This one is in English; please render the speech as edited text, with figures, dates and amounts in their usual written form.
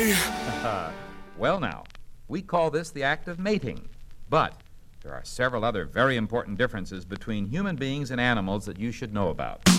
me. Well, now, we call this the act of mating. But there are several other very important differences between human beings and animals that you should know about.